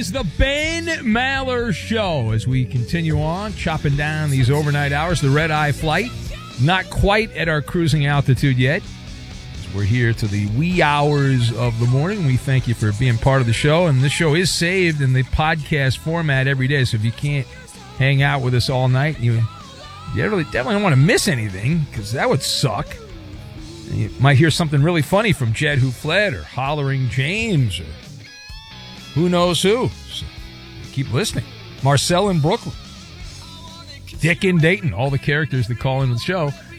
is the Ben Maller Show as we continue on, chopping down these overnight hours. The red-eye flight, not quite at our cruising altitude yet. We're here to the wee hours of the morning. We thank you for being part of the show, and this show is saved in the podcast format every day, so if you can't hang out with us all night, you really definitely don't want to miss anything, because that would suck. And you might hear something really funny from Jed Who Fled, or Hollering James, or who knows who. So keep listening. Marcel in Brooklyn, Dick in Dayton, all the characters that call in the show.